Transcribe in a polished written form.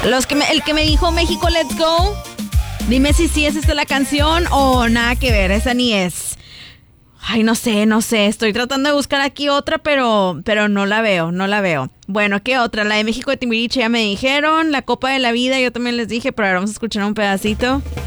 El que me dijo México Let's Go, dime si sí es esta la canción o nada que ver, esa ni es. Ay, no sé, estoy tratando de buscar aquí otra, pero no la veo. Bueno, ¿qué otra? La de México de Timbiriche ya me dijeron, la Copa de la Vida yo también les dije, pero ahora vamos a escuchar un pedacito.